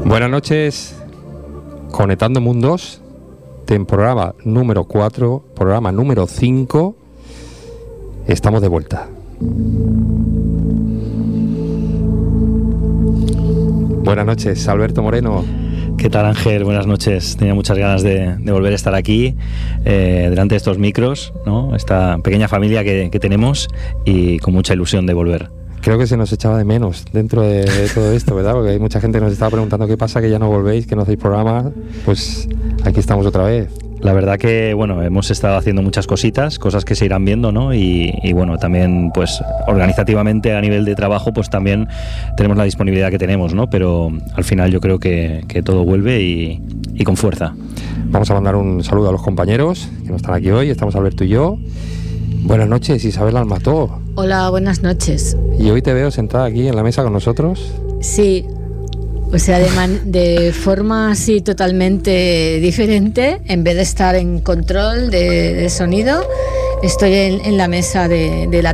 Buenas noches, Conectando Mundos, temporada número 4, programa número 5, estamos de vuelta. Buenas noches, Alberto Moreno. ¿Qué tal, Ángel? Buenas noches. Tenía muchas ganas de volver a estar aquí, delante de estos micros, ¿no? Esta pequeña familia que tenemos, y con mucha ilusión de volver. Creo que se nos echaba de menos dentro de todo esto, ¿verdad? Porque hay mucha gente que nos estaba preguntando qué pasa, que ya no volvéis, que no hacéis programa. Pues aquí estamos otra vez. La verdad que, bueno, hemos estado haciendo muchas cosas que se irán viendo, ¿no? Y bueno, también, pues, organizativamente a nivel de trabajo, pues también tenemos la disponibilidad que tenemos, ¿no? Pero al final yo creo que todo vuelve y con fuerza. Vamos a mandar un saludo a los compañeros que no están aquí hoy. Estamos Alberto y yo. Buenas noches, Isabel Almató. Hola, buenas noches. Y hoy te veo sentada aquí en la mesa con nosotros. Sí, o sea, de forma así totalmente diferente. En vez de estar en control de sonido, estoy en la mesa de la